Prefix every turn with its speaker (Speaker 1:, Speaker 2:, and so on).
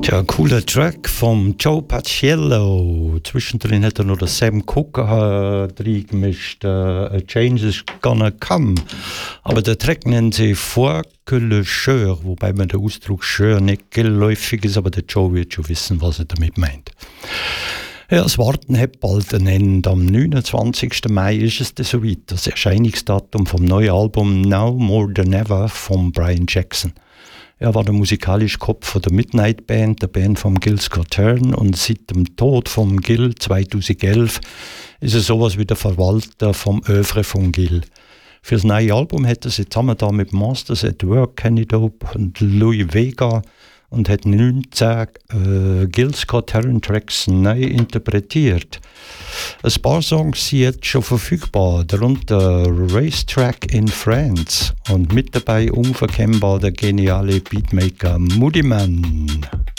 Speaker 1: Ja, cooler Track vom Joe Paciello. Zwischendrin hat er noch den Sam Cooke reingemischt. A Change is Gonna Come. Aber der Track nennt sich Four que le Cheur, wobei man den Ausdruck Cheur nicht geläufig ist, aber der Joe wird schon wissen, was er damit meint. Ja, das Warten hat bald ein Ende. Am 29. Mai ist es soweit. Das Erscheinungsdatum vom neuen Album Now More Than Ever von Brian Jackson. Er war der musikalische Kopf von der Midnight Band, der Band von Gil Scott-Heron, und seit dem Tod von Gil 2011 ist er sowas wie der Verwalter vom Œuvre von Gil. Für das neue Album hat er sich zusammen da mit Masters at Work, Kenny Dope und Louis Vega und hat 19 Gil Scott-Heron Tracks neu interpretiert. Ein paar Songs sind jetzt schon verfügbar, darunter Racetrack in France und mit dabei unverkennbar der geniale Beatmaker Moodymann.